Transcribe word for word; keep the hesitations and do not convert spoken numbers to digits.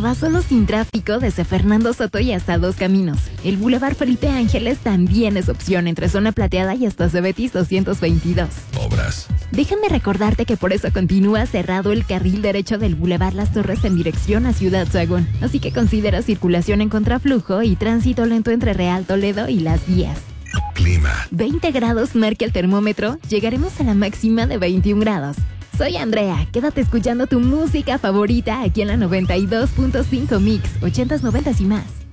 va solo sin tráfico desde Fernando Soto y hasta Dos Caminos. El Boulevard Felipe Ángeles también es opción entre Zona Plateada y hasta Cebetis doscientos veintidós. Obras. Déjame recordarte que por eso continúa cerrado el carril derecho del Boulevard Las Torres en dirección a Ciudad Sagún. Así que considera circulación en contraflujo y tránsito lento entre Real Toledo y Las Vías. Clima. veinte grados marca el termómetro, llegaremos a la máxima de veintiún grados. Soy Andrea, quédate escuchando tu música favorita aquí en la noventa y dos punto cinco Mix, ochentas, noventas y más.